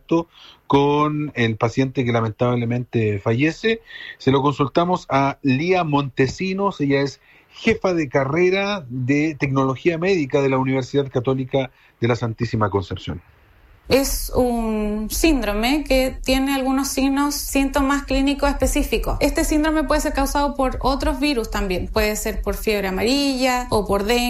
contacto con el paciente que lamentablemente fallece. Se lo consultamos a Lía Montesinos, ella es jefa de carrera de Tecnología Médica de la Universidad Católica de la Santísima Concepción. Es un síndrome que tiene algunos síntomas clínicos específicos. Este síndrome puede ser causado por otros virus también. Puede ser por fiebre amarilla o por dengue